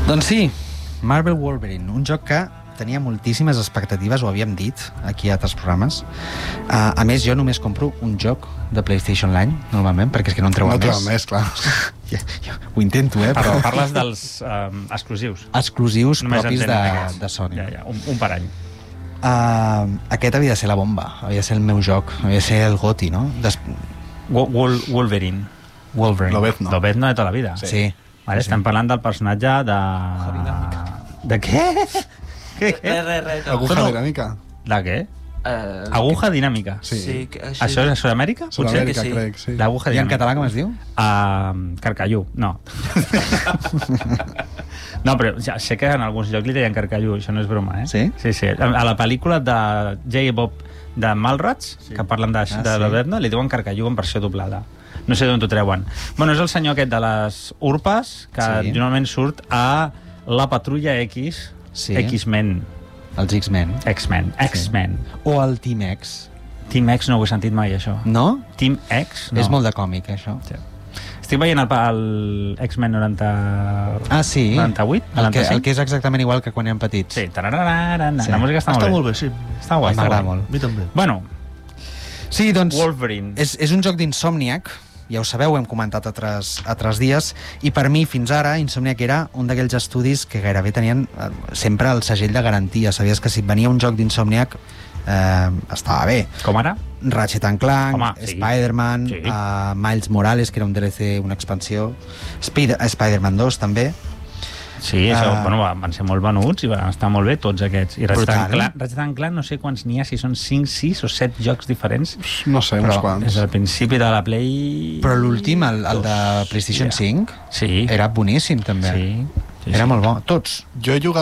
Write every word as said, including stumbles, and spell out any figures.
Doncs sí, Marvel Wolverine, un joc que tenia moltíssimes expectatives, ho havíem dit aquí a altres programes. Uh, a més, jo només compro un joc de PlayStation l'any, normalment, perquè és que no en treuen no més. No treuen més, clar. Ja, ja, ho intento, eh? Però Però... parles dels um, exclusius. Exclusius Només propis de, aquests. de Sony. Ja, ja, un, un per any. Uh, aquest havia de ser la bomba, havia de ser el meu joc, havia de ser el GOTY, no? Des... Wol Wolverine. Wolverine. Lobezno. Lobezno de tota la vida. Sí. sí. Vale, sí. estem parlant del personatge de... De què? Què, què? Res, res, res. Aguja No. dinàmica. De què? Uh, Aguja dinàmica. Sí. Sí, que, així... Això és a Sud-amèrica? Sud-amèrica, sí. crec, sí. L'aguja I en dinàmica. català com es diu? Uh, Carcallú, no. No, però ja, sé que en alguns llocs li deien Carcallú, això no és broma, eh? Sí? Sí, sí. A la pel·lícula de J. Bob de Malrats, sí. que parlen de, Ah, de sí? l'Alberna, li diuen Carcallú en versió doblada. No sé d'on t'ho treuen. Bueno, és el senyor aquest de les urpes, que Sí. normalment surt a la Patrulla X, Sí. X-Men. Els X-Men. X-Men. X-Men. O el Team X. Team X no ho he sentit mai, això. No? Team X? No. És molt de còmic, això. Sí. Estic veient el, el X-Men noranta... Ah, sí? noranta-vuit? El que, noranta-cinc? el que és exactament igual que quan érem petits. Sí, tarararara, Sí. la música està, Està molt molt bé. bé, sí. Està guai, està M'agrada guai. molt. A mi també. Bueno, Sí, doncs... Wolverine. És, és un joc d'Insomniac, ja ho sabeu, ho hem comentat altres, altres dies, i per mi, fins ara, Insomniac era un d'aquells estudis que gairebé tenien eh, sempre el segell de garantia. Sabies que si et venia un joc d'Insomniac eh, estava bé. Com ara? Ratchet and Clank, Home, sí. Spider-Man, Sí. eh, Miles Morales, que era un D L C, una expansió, Spider- Spider-Man dos, també. Sí, això, Ah. bueno, van ser molt venuts i van estar molt bé tots aquests. I Ratchet Brutal. and Clank, Ratchet and Clank no sé quants n'hi ha, si són cinc, sis o set jocs diferents. No sé, uns Però quants. Des del principi de la Play... Però l'últim, el, el de Dos. PlayStation Ja. cinc, Sí. era boníssim, també. Sí. sí, Era sí. molt bo. Tots. Jo he jugat